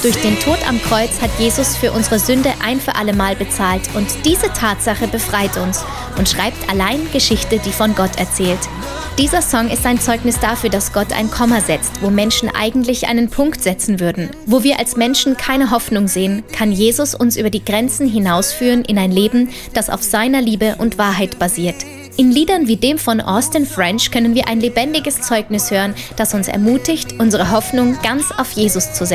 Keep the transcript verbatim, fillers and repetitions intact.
Durch den Tod am Kreuz hat Jesus für unsere Sünde ein für alle Mal bezahlt und diese Tatsache befreit uns und schreibt allein Geschichte, die von Gott erzählt. Dieser Song ist ein Zeugnis dafür, dass Gott ein Komma setzt, wo Menschen eigentlich einen Punkt setzen würden. Wo wir als Menschen keine Hoffnung sehen, kann Jesus uns über die Grenzen hinausführen in ein Leben, das auf seiner Liebe und Wahrheit basiert. In Liedern wie dem von Austin French können wir ein lebendiges Zeugnis hören, das uns ermutigt, unsere Hoffnung ganz auf Jesus zu setzen.